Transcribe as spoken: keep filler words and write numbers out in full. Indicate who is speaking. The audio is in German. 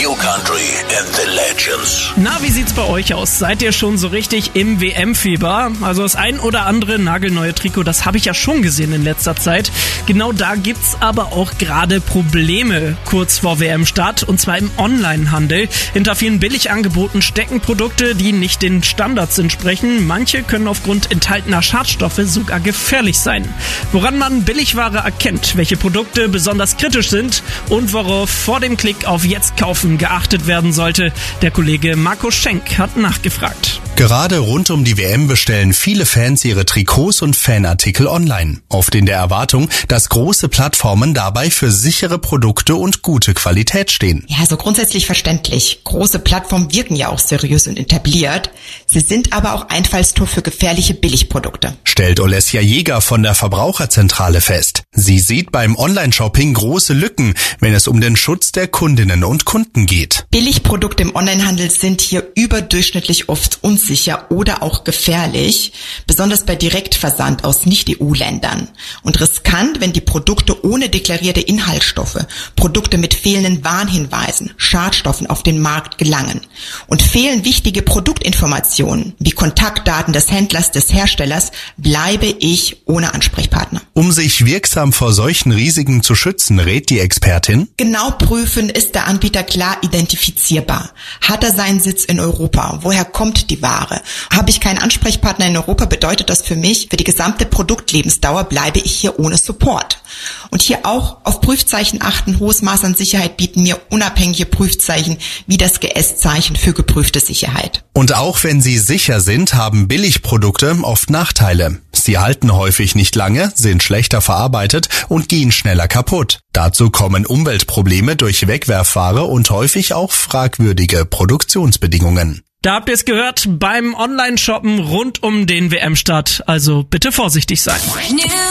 Speaker 1: New Country and the Legends.
Speaker 2: Na, wie sieht's bei euch aus? Seid ihr schon so richtig im W M-Fieber? Also das ein oder andere nagelneue Trikot, das habe ich ja schon gesehen in letzter Zeit. Genau da gibt's aber auch gerade Probleme kurz vor W M-Start, und zwar im Onlinehandel. Hinter vielen Billigangeboten stecken Produkte, die nicht den Standards entsprechen. Manche können aufgrund enthaltener Schadstoffe sogar gefährlich sein. Woran man Billigware erkennt, welche Produkte besonders kritisch sind und worauf vor dem Klick auf Jetzt kaufen geachtet werden sollte, der Kollege Marco Schenk hat nachgefragt.
Speaker 3: Gerade rund um die W M bestellen viele Fans ihre Trikots und Fanartikel online. Oft in der Erwartung, dass große Plattformen dabei für sichere Produkte und gute Qualität stehen.
Speaker 4: Ja, also grundsätzlich verständlich. Große Plattformen wirken ja auch seriös und etabliert. Sie sind aber auch Einfallstor für gefährliche Billigprodukte,
Speaker 3: stellt Olesja Jäger von der Verbraucherzentrale fest. Sie sieht beim Online-Shopping große Lücken, wenn es um den Schutz der Kundinnen und Kunden geht.
Speaker 4: Billigprodukte im Onlinehandel sind hier überdurchschnittlich oft unsicher oder auch gefährlich, besonders bei Direktversand aus Nicht-E U-Ländern. Und riskant, wenn die Produkte ohne deklarierte Inhaltsstoffe, Produkte mit fehlenden Warnhinweisen, Schadstoffen auf den Markt gelangen. Und fehlen wichtige Produktinformationen wie Kontaktdaten des Händlers, des Herstellers, bleibe ich ohne Ansprechpartner.
Speaker 3: Um sich wirksam vor solchen Risiken zu schützen, rät die Expertin:
Speaker 4: Genau prüfen, ist der Anbieter klar identifizierbar? Hat er seinen Sitz in Europa? Woher kommt die Ware? Habe ich keinen Ansprechpartner in Europa, bedeutet das für mich, für die gesamte Produktlebensdauer bleibe ich hier ohne Support. Und hier auch auf Prüfzeichen achten. Hohes Maß an Sicherheit bieten mir unabhängige Prüfzeichen wie das G S-Zeichen für geprüfte Sicherheit.
Speaker 3: Und auch wenn sie sicher sind, haben Billigprodukte oft Nachteile. Sie halten häufig nicht lange, sind schlechter verarbeitet und gehen schneller kaputt. Dazu kommen Umweltprobleme durch Wegwerfware und häufig auch fragwürdige Produktionsbedingungen.
Speaker 2: Da habt ihr es gehört, beim Online-Shoppen rund um den W M-Start. Also bitte vorsichtig sein.